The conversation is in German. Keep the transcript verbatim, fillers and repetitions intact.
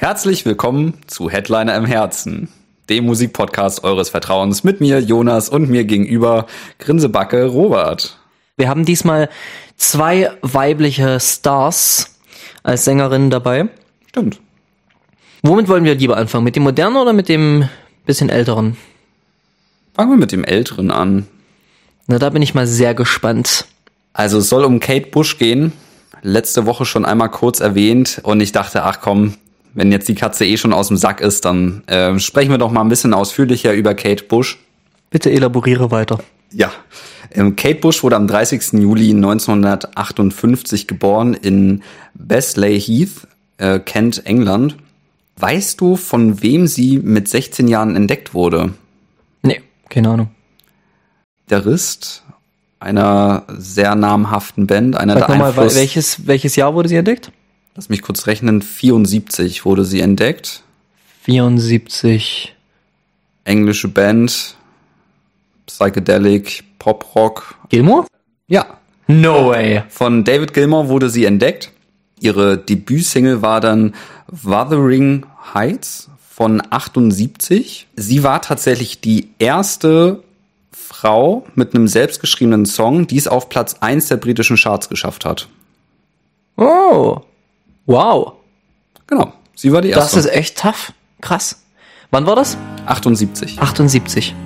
Herzlich willkommen zu Headliner im Herzen, dem Musikpodcast eures Vertrauens mit mir, Jonas, und mir gegenüber Grinsebacke Robert. Wir haben diesmal zwei weibliche Stars als Sängerinnen dabei. Stimmt. Womit wollen wir lieber anfangen? Mit dem modernen oder mit dem bisschen älteren? Fangen wir mit dem Älteren an. Na, da bin ich mal sehr gespannt. Also es soll um Kate Bush gehen. Letzte Woche schon einmal kurz erwähnt und ich dachte, ach komm, wenn jetzt die Katze eh schon aus dem Sack ist, dann äh, sprechen wir doch mal ein bisschen ausführlicher über Kate Bush. Bitte elaboriere weiter. Ja, ähm, Kate Bush wurde am dreißigsten Juli neunzehnhundertachtundfünfzig geboren in Besley Heath, äh, Kent, England. Weißt du, von wem sie mit sechzehn Jahren entdeckt wurde? Nee, keine Ahnung. Der Rist, einer sehr namhaften Band, einer Sag der nochmal, Einfluss... welches, welches Jahr wurde sie entdeckt? Lass mich kurz rechnen, vierundsiebzig wurde sie entdeckt. vierundsiebzig. Englische Band, Psychedelic, Pop-Rock. Gilmore? Ja. No way. Von David Gilmour wurde sie entdeckt. Ihre Debütsingle war dann Wuthering Heights von achtundsiebzig. Sie war tatsächlich die erste Frau mit einem selbstgeschriebenen Song, die es auf Platz eins der britischen Charts geschafft hat. Oh. Wow. Genau, sie war die erste. Das ist echt tough. Krass. Wann war das? achtundsiebzig. achtundsiebzig.